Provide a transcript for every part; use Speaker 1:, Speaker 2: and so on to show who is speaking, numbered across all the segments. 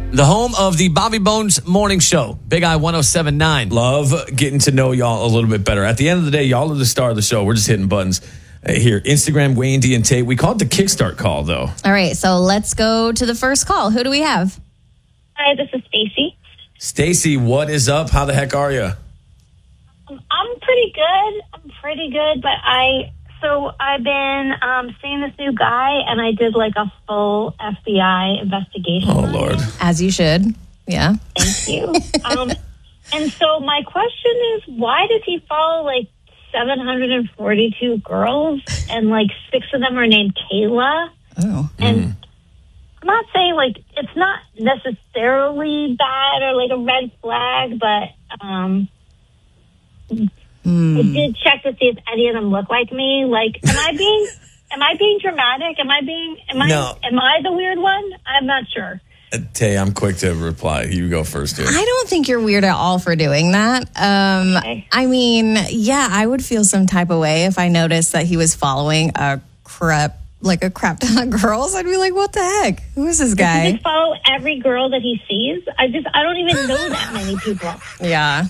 Speaker 1: The home of the Bobby Bones Morning Show, Big I 107.9.
Speaker 2: Love getting to know y'all a little bit better. At the end of the day, y'all are the star of the show. We're just hitting buttons here. Instagram, Wayne D and Tate. We call it the Kickstart call, though.
Speaker 3: All right, so let's go to the first call. Who do we have?
Speaker 4: Hi, this is Stacy.
Speaker 2: Stacy, what is up? How the heck are you?
Speaker 4: I'm pretty good, but I've been seeing this new guy, and I did like a full FBI investigation.
Speaker 2: Oh, Lord.
Speaker 3: As you should. Yeah.
Speaker 4: Thank you. And so my question is, why does he follow like 742 girls, and like 6 of them are named Kayla?
Speaker 3: Oh.
Speaker 4: And I'm not saying like it's not necessarily bad or like a red flag, but I did check to see if any of them look like me. Like, am I being dramatic? Am I the weird one? I'm not sure.
Speaker 2: Tay, I'm quick to reply. You go first here.
Speaker 3: I don't think you're weird at all for doing that.
Speaker 4: Okay.
Speaker 3: I mean, yeah, I would feel some type of way if I noticed that he was following a crap ton of girls. I'd be like, what the heck? Who is this
Speaker 4: Does he
Speaker 3: guy?
Speaker 4: just follow every girl that he sees? I don't even know that many people.
Speaker 3: Yeah.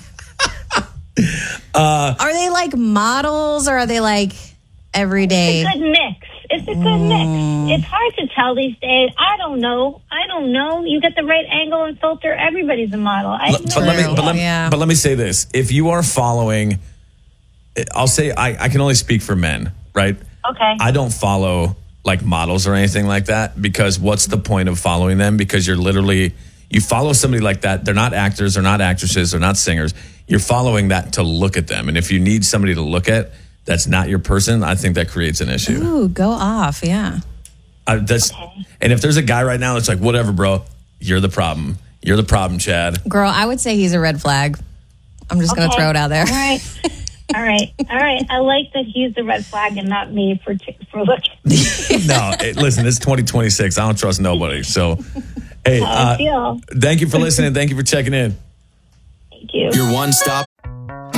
Speaker 3: Are they like models, or are they like everyday?
Speaker 4: It's a good mix. It's hard to tell these days. I don't know. You get the right angle and filter, everybody's a model.
Speaker 2: But let me say this. If you are following, I'll say I can only speak for men, right?
Speaker 4: Okay.
Speaker 2: I don't follow like models or anything like that, because what's the point of following them? Because you follow somebody like that. They're not actors, they're not actresses, they're not singers. You're following that to look at them. And if you need somebody to look at that's not your person, I think that creates an issue.
Speaker 3: Ooh, go off. Yeah.
Speaker 2: And if there's a guy right now that's like, whatever, bro, you're the problem. You're the problem, Chad.
Speaker 3: Girl, I would say he's a red flag. I'm just going to throw it out there.
Speaker 4: All right. I like that he's the red flag and not me for looking.
Speaker 2: No, listen, it's 2026. I don't trust nobody. So, hey, thank you for listening. Thank you for checking in.
Speaker 4: Thank you.
Speaker 5: Your one-stop